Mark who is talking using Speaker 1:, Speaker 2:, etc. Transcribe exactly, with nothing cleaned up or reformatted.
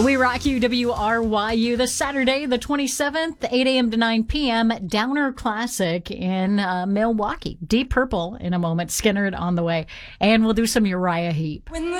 Speaker 1: We rock you, W R Y U, this Saturday, the twenty-seventh, eight a.m. to nine p.m., Downer Classic in uh, Milwaukee. Deep Purple in a moment, Skinner on the way. And we'll do some Uriah Heep.
Speaker 2: When the